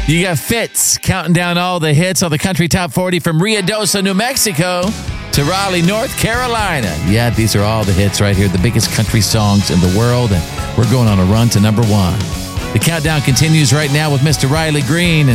You got Fitz counting down all the hits on the Country Top 40 from Ruidoso, New Mexico to Raleigh, North Carolina. Yeah, these are all the hits right here, the biggest country songs in the world, and we're going on a run to number one. The countdown continues right now with Mr. Riley Green and